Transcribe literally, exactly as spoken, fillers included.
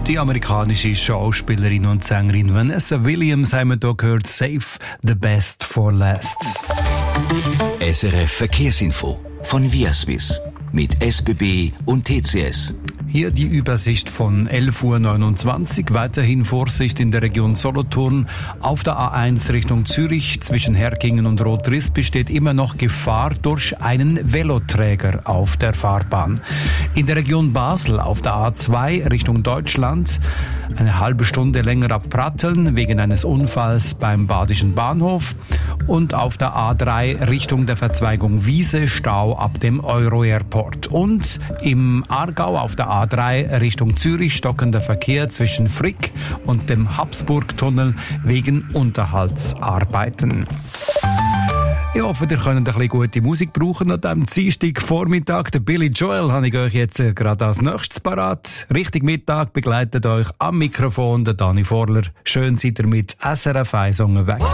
Die amerikanische Schauspielerin und Sängerin Vanessa Williams haben wir hier gehört, Save the Best for Last. S R F Verkehrsinfo von Viaswiss mit S B B und T C S. Hier die Übersicht von elf Uhr neunundzwanzig. Weiterhin Vorsicht in der Region Solothurn. Auf der A eins Richtung Zürich zwischen Herkingen und Rotriss besteht immer noch Gefahr durch einen Veloträger auf der Fahrbahn. In der Region Basel auf der A zwei Richtung Deutschland eine halbe Stunde länger ab Pratteln wegen eines Unfalls beim Badischen Bahnhof. Und auf der A drei Richtung der Verzweigung Wiese Stau ab dem Euro-Airport. Und im Aargau auf der A drei Richtung Zürich stockender Verkehr zwischen Frick und dem Habsburgtunnel wegen Unterhaltsarbeiten. Ich hoffe, ihr könnt ein bisschen gute Musik brauchen an diesem Dienstagvormittag. Der Billy Joel habe ich euch jetzt gerade als nächstes parat. Richtig Mittag begleitet euch am Mikrofon der Dani Vorler. Schön seid ihr mit S R F eins unterwegs.